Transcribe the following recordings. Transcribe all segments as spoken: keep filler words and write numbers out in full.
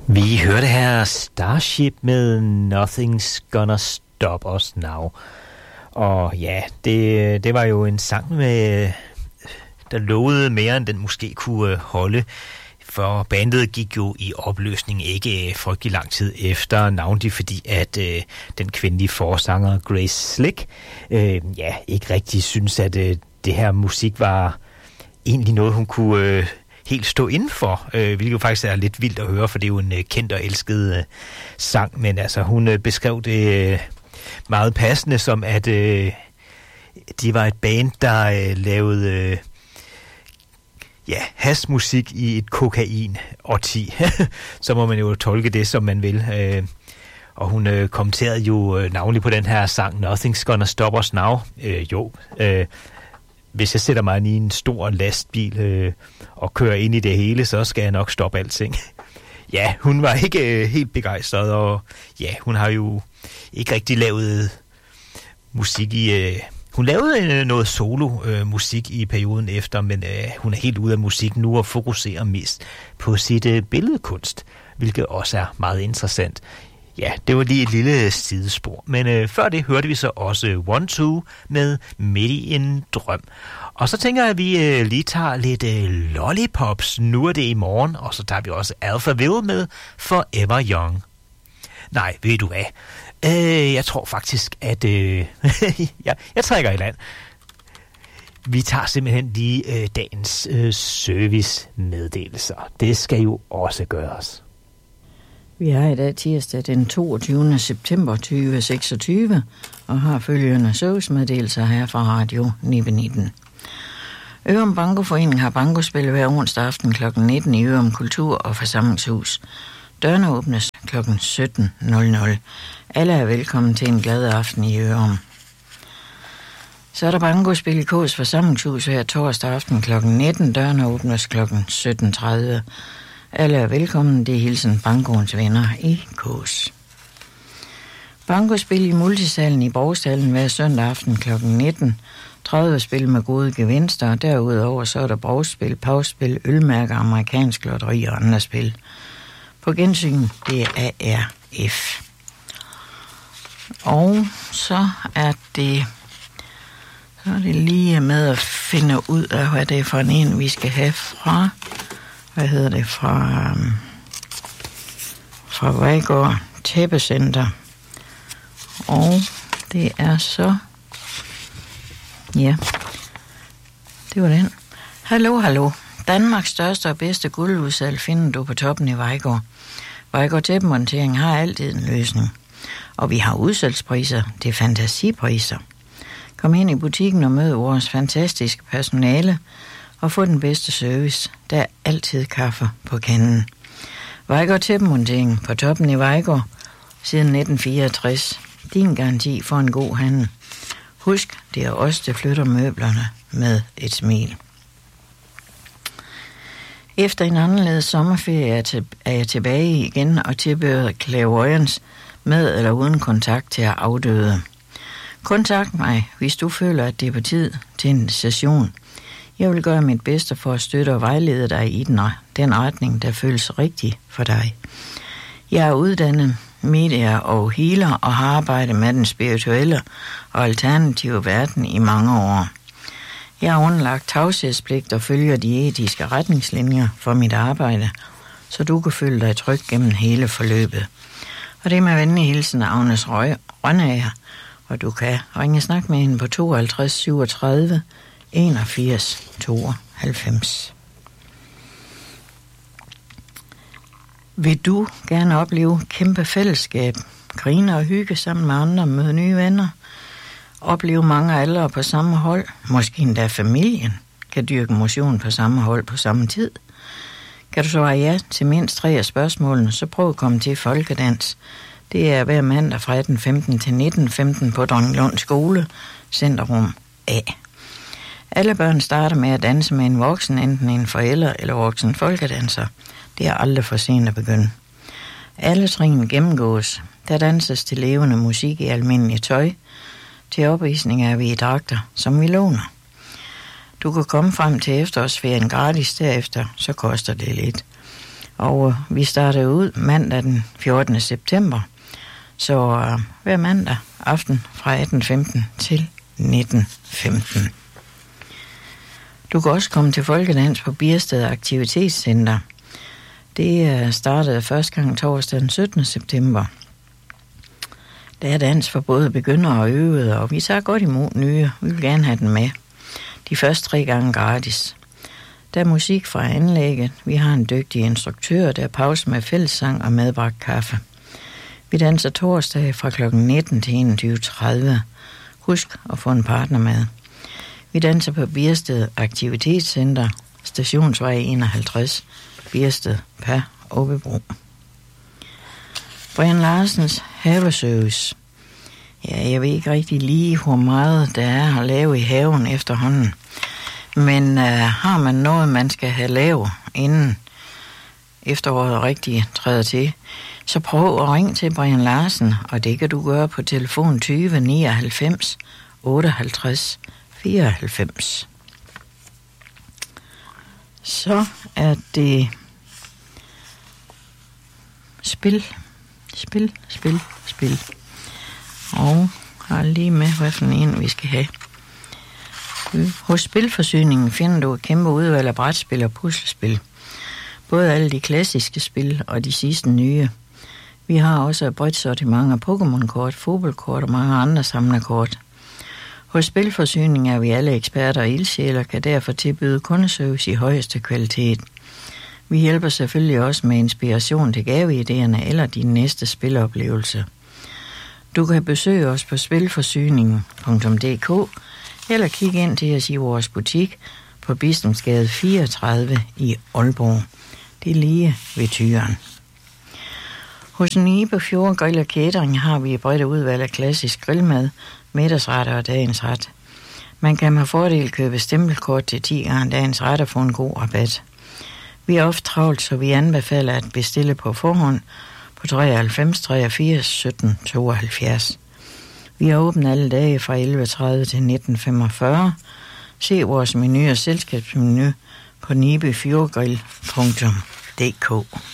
Vi hørte her Starship med Nothing's Gonna Stop Us Now. Og ja, det, det var jo en sang, med, der lovede mere, end den måske kunne holde. For bandet gik jo i opløsning ikke frygtelig lang tid efter, navnlig fordi, at øh, den kvindelige forsanger Grace Slick øh, ja, ikke rigtig synes, at øh, det her musik var egentlig noget, hun kunne øh, helt stå indenfor, øh, hvilket jo faktisk er lidt vildt at høre, for det er jo en øh, kendt og elsket øh, sang, men altså hun øh, beskrev det øh, meget passende som, at øh, de var et band, der øh, lavede øh, ja, hashmusik i et kokain-årti. Så må man jo tolke det, som man vil. Øh, og hun øh, kommenterede jo øh, navnlig på den her sang Nothing's Gonna Stop Us Now. Øh, jo, øh, hvis jeg sætter mig i en stor lastbil øh, og kører ind i det hele, så skal jeg nok stoppe alting. Ja, hun var ikke øh, helt begejstret, og ja, hun har jo ikke rigtig lavet musik i... Øh, hun lavede øh, noget solo-musik øh, i perioden efter, men øh, hun er helt ude af musik nu og fokuserer mest på sit øh, billedkunst, hvilket også er meget interessant. Ja, det var lige et lille sidespor. Men øh, før det hørte vi så også One Two med Midt i en drøm. Og så tænker jeg, at vi øh, lige tager lidt øh, lollipops. Nu er det i morgen. Og så tager vi også Alphaville med Forever Young. Nej, ved du hvad? Øh, jeg tror faktisk, at øh, jeg, jeg trækker i land. Vi tager simpelthen lige øh, dagens øh, servicemeddelelser. Det skal jo også gøres. Vi er i dag tirsdag den toogtyvende september to tusind og seksogtyve og har følgende servicemeddelelser her fra Radio Nibe nitten. Ørum Bankoforening har bankospil hver onsdag aften klokken nitten i Ørum Kultur- og Forsamlingshus. Dørene åbnes klokken sytten nul nul. Alle er velkommen til en glad aften i Ørum. Så er der bankospil i K's Forsamlingshus her torsdag aften klokken nitten. Dørene åbnes klokken sytten tredive. Alle er velkommen. Det er hilsen Bankoens venner i K's. Bankospil i Multisalen i Borgstallen hver søndag aften klokken nitten. tredive spil med gode gevinster, og derudover så er der brugspil, pausspil, ølmærker, amerikansk lotteri og andre spil. På gensyn, det er A R F. Og så er det, så er det lige med at finde ud af, hvad det er for en, vi skal have fra, hvad hedder det, fra, um, fra Vejgaard Tæppecenter. Og det er så, ja, det var den. Hallo, hallo. Danmarks største og bedste guldudsalg finder du på toppen i Vejgaard. Vejgaard Tæppemontering har altid en løsning. Og vi har udsalgspriser, det er fantasipriser. Kom ind i butikken og mød vores fantastiske personale og få den bedste service. Der er altid kaffe på kanden. Vejgaard Tæppemontering på toppen i Vejgaard siden nitten fireogtres. Din garanti for en god handel. Husk, det er os, der flytter møblerne med et smil. Efter en anderledes sommerferie er jeg tilbage igen og tilbyder clairvoyance med eller uden kontakt til at afdøde. Kontakt mig, hvis du føler, at det er på tid til en session. Jeg vil gøre mit bedste for at støtte og vejlede dig i den, den retning, der føles rigtig for dig. Jeg er uddannet medier og healer og har arbejdet med den spirituelle og alternative verden i mange år. Jeg har underlagt tavshedspligt og følger de etiske retningslinjer for mit arbejde, så du kan føle dig tryg gennem hele forløbet. Og det er med venlig hilsen af Agnes Rønnager, og du kan ringe og snakke med hende på tooghalvtreds syvogtredive enogfirs tooghalvfems. Vil du gerne opleve kæmpe fællesskab, grine og hygge sammen med andre, møde nye venner, opleve mange aldre på samme hold, måske endda familien, kan dyrke motion på samme hold på samme tid? Kan du svare ja til mindst tre af spørgsmålene, så prøv at komme til Folkedans. Det er hver mandag fra atten femten til nitten femten på Dronninglund Skole, Centerrum A. Alle børn starter med at danse med en voksen, enten en forælder eller voksen folkedanser. Det er aldrig for sent at begynde. Alle trin gennemgås. Der danses til levende musik i almindelig tøj. Til opvisning er vi i dragter, som vi låner. Du kan komme frem til efterårsferien gratis derefter, så koster det lidt. Og vi starter ud mandag den fjortende september, så uh, hver mandag aften fra atten femten til nitten femten. Du kan også komme til folkedans på Biersted Aktivitetscenter. Det uh, startede første gang torsdag den syttende september. Der er dans for både begyndere og øvede, og vi tager godt imod nye. Vi vil gerne have den med. De første tre gange gratis. Der er musik fra anlægget. Vi har en dygtig instruktør, der er pause med fællessang og medbragt kaffe. Vi danser torsdag fra klokken nitten til enogtyve tredive. Husk at få en partner med. Vi danser på Biersted Aktivitetscenter, Stationsvej enoghalvtreds, Biersted per Åbebro. Brian Larsens haveservice. Ja, jeg ved ikke rigtig lige, hvor meget der er at lave i haven efterhånden. Men uh, har man noget, man skal have lavet, inden efteråret rigtig træder til, så prøv at ringe til Brian Larsen, og det kan du gøre på telefon tyve nioghalvfems otteoghalvtreds fireoghalvfems. Så er det spil, spil, spil, spil. Og har lige med, hvad for en vi skal have. Hos Spilforsyningen finder du et kæmpe udvalg af brætspil og puslespil. Både alle de klassiske spil og de sidste nye. Vi har også et bredt sortiment af Pokémon-kort, fodboldkort og mange andre samlerkort. Hos Spilforsyningen er vi alle eksperter og ildsjæler, kan derfor tilbyde kundeservice i højeste kvalitet. Vi hjælper selvfølgelig også med inspiration til gaveidéerne eller din næste spiloplevelse. Du kan besøge os på spilforsyningen punktum d k eller kig ind til os i vores butik på Bistumsgade fireogtredive i Aalborg. Det er lige ved Tyren. Hos Nibe Fjord Grill og Catering har vi et bredt udvalg af klassisk grillmad, middagsretter og dagens ret. Man kan med fordel købe stempelkort til ti gange dagens ret og få en god rabat. Vi er ofte travlt, så vi anbefaler at bestille på forhånd på treoghalvfems treogfirs sytten tooghalvfjerds. Vi er åbne alle dage fra elleve tredive til nitten femogfyrre. Se vores menu og selskabsmenu på nibe fjord grill punktum d k.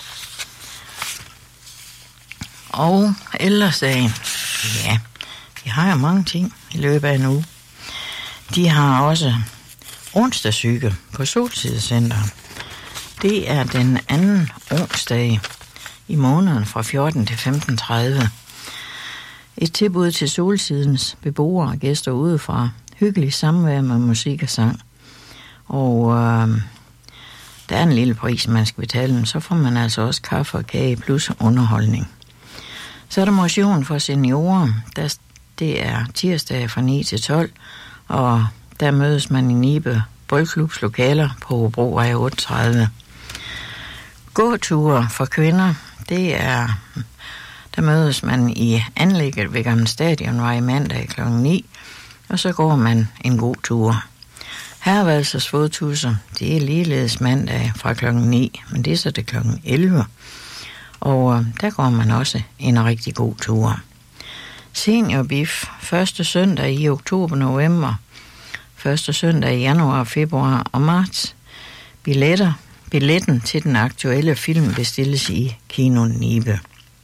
Og Ældresagen. Ja, de har jo mange ting i løbet af en uge. De har også onsdagssyge på Solsidecenteret. Det er den anden onsdag i måneden fra fjorten til femten tredive. Et tilbud til Solsidens beboere og gæster udefra. Hyggelig samvær med musik og sang. Og øh, der er en lille pris, man skal betale, men så får man altså også kaffe og kage plus underholdning. Så er der motion for seniorer. Der, det er tirsdag fra ni til tolv, og der mødes man i Nibe Boldklubs lokaler på Hobrovej otteogtredive. Gåture for kvinder, det er, der mødes man i anlægget ved Gamle Stadionvej mandag klokken ni, og så går man en god tur. Herrevalsers fodtusser, det er ligeledes mandag fra klokken ni, men det er så det klokken elleve. Og der går man også en rigtig god tur. Seniorbif, første søndag i oktober-november, første søndag i januar, februar og marts. Billetter, billetten til den aktuelle film bestilles i Kino Nibe.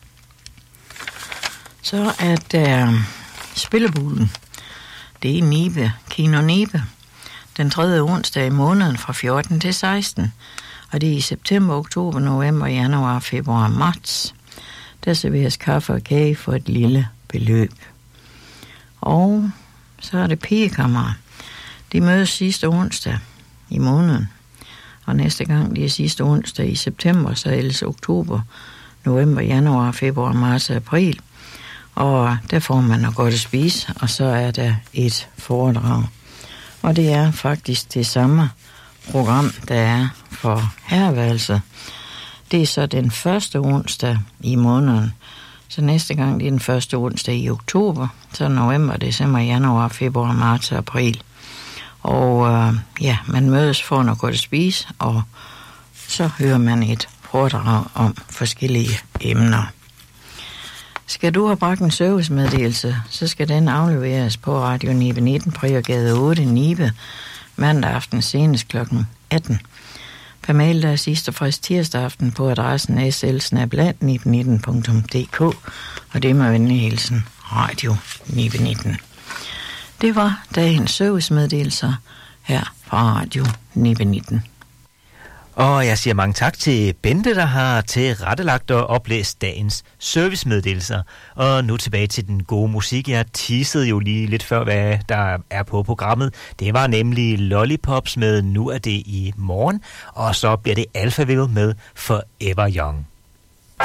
Så er der Spillebulen. Det er Nibe, Kino Nibe. Den tredje onsdag i måneden fra fjorten til seksten. Og det er i september, oktober, november, januar, februar og marts. Der serveres kaffe og kage for et lille beløb. Og så er det pigekammer. De mødes sidste onsdag i måneden. Og næste gang, det er sidste onsdag i september, så ellers oktober, november, januar, februar, marts og april. Og der får man noget godt at spise, og så er der et foredrag. Og det er faktisk det samme program, der er for herreværelset. Det er så den første onsdag i måneden. Så næste gang, det er den første onsdag i oktober, så november, december, januar, februar, marts og april. Og øh, ja, man mødes for noget godt at spise, og så hører man et foredrag om forskellige emner. Skal du have bragt en servicemeddelelse, så skal den afleveres på Radio Nibe nitten, Priorgade otte, Nibe, mandag aften senest klokken atten. Per mail der er sidste frist tirsdag aften på adressen s l snabel-a nitten nitten punktum d k, og det er med venlig hilsen Radio nitten nitten. Det var dagens servicemeddelelser her fra Radio nitten nitten. Og jeg siger mange tak til Bente, der har tilrettelagt og oplæst dagens servicemeddelelser. Og nu tilbage til den gode musik. Jeg teasede jo lige lidt før, hvad der er på programmet. Det var nemlig Lollipops med Nu er det i morgen. Og så bliver det Alphaville med Forever Young.